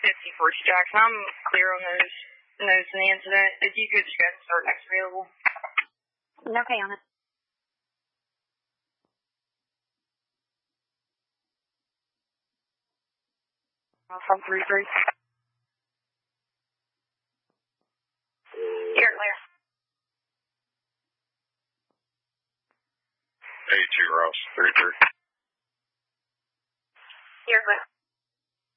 51st Jackson. I'm clear on those notes in the incident. If you could just go ahead and start next available. Okay, on it. From 3-3. Here, Claire. A2 Ross, 3-3. Here, Claire.